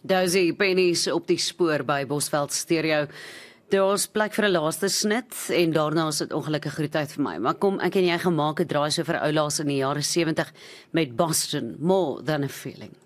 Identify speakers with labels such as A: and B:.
A: Dousie pennies op die spoor by Bosveld Stereo. Daar's plek vir 'n laaste snit en daarna is dit ongelukkig groet uit vir my. Maar kom, ek en jy gemaak 'n draai so vir oulaas in die jare 70 met Boston, More Than a Feeling.